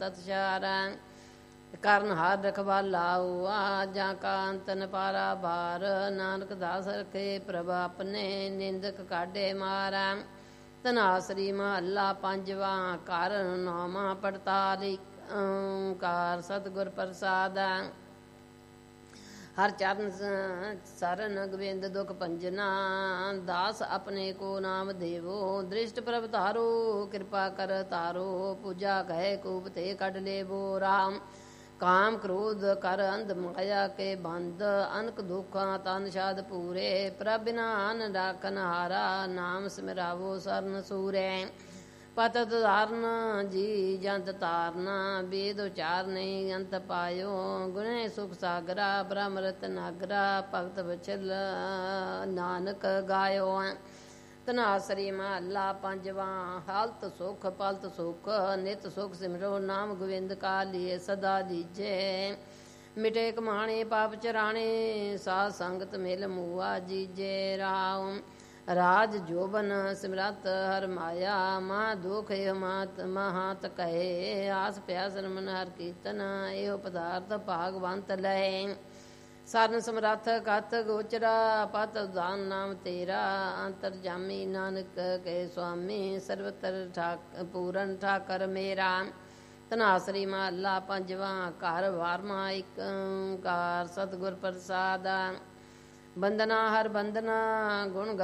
ਤਤਸ਼ਾਰਾ ਕਰਨ ਹਰ ਰਖਵਾਲਾਉ ਆ ਜਾਂ ਕਾ ਅੰਤਨ ਪਾਰਾ ਭਾਰ ਨਾਨਕ ਦਾਸ ਰਖੇ ਪ੍ਰਭ ਆਪਣੇ ਨਿੰਦਕ ਕਾਢੇ ਮਾਰਾ ਧਨਾਸਰੀ ਮਹੱਲਾ ਪੰਜਵਾ ਘਰ ਨਾਮਾ ਪੜਤਾਲੀ ਓਂਕਾਰ ਸਤਿਗੁਰ ਪ੍ਰਸਾਦ ਹਰ ਚਰਨ ਸਰਨ ਗੋਬਿੰਦ ਦੁਖ ਭੰਜਨਾ ਦਾਸ ਆਪਣੇ ਕੋ ਨਾਮ ਦੇਵੋ ਦ੍ਰਿਸ਼ਟ ਪ੍ਰਭ ਧਾਰੋ ਕਿਰਪਾ ਕਰ ਤਾਰੋ ਪੂਜਾ ਕਹੇ ਕੂਪ ਤੇ ਕੱਢ ਲੇਵੋ ਰਾਮ ਕਾਮ ਕ੍ਰੋਧ ਕਰ ਅੰਧ ਮਾਇਆ ਕੇ ਬੰਦ ਅਨਕ ਦੁਖਾਂ ਤਨ ਸ਼ਾਦ ਪੂਰੇ ਪ੍ਰਭ ਬਿਨਾਨ ਰਾਖਨ ਹਾਰਾ ਨਾਮ ਸਿਮਰਾਵੋ ਸਰਨ ਸੂਰੇ ਪਤਤ ਧਾਰਨ ਜੀ ਜੰਤ ਤਾਰਨਾ ਵੇਦ ਉਚਾਰ ਨਹੀਂ ਅੰਤ ਪਾਇਓ ਗੁਣੇ ਸੁਖ ਸਾਗਰਾ ਬ੍ਰਹਮ ਰਤਨਾਗਰਾ ਭਗਤ ਵਚਲ ਨਾਨਕ ਗਾਇਓ ਧਨਾਸਰੀ ਮਹੱਲਾ ਪੰਜਵਾ ਹਾਲਤ ਸੁਖ ਪਲਤ ਸੁਖ ਨਿਤ ਸੁਖ ਸਿਮਰੋ ਨਾਮ ਗੋਬਿੰਦ ਕਾ ਲੀਏ ਸਦਾ ਲੀਜੇ ਮਿਟੇ ਕਮਾਣੇ ਪਾਪ ਚਰਾਣੇ ਸਾਧ ਸੰਗਤ ਮਿਲ ਮੂਆ ਜੀਜੇ ਰਾਉ ਰਾਜ ਜੋਬਨ ਸਿਮਰਤ ਹਰ ਮਾਇਆ ਮਾ ਦੁਖ ਮਾਤ ਮਹਾਤ ਕਹੇ ਆਸ ਪਿਆਸ ਮਨ ਹਰ ਕੀਰਤਨ ਇਹੋ ਪਦਾਰਥ ਭਾਗਵੰਤ ਲਏ ਸਰਨ ਸਮਰੱਥ ਕਤ ਗੋਚਰਾ ਪਤ ਦਾਨ ਨਾਮ ਤੇਰਾ ਅੰਤਰ ਜਾਮੀ ਨਾਨਕ ਕੇ ਸੁਆਮੀ ਸਰਵਤਰ ਪੂਰਨ ਠਾਕਰ ਮੇਰਾ ਧਨਾਸਰੀ ਮਹੱਲਾ ਪੰਜਵਾ ਘਰ ਵਾਰਮਾ ਇੱਕ ਓਂਕਾਰ ਸਤਿਗੁਰ ਪ੍ਰਸਾਦ ਬੰਦਨਾ ਹਰ ਬੰਦਨਾ ਗੁਣ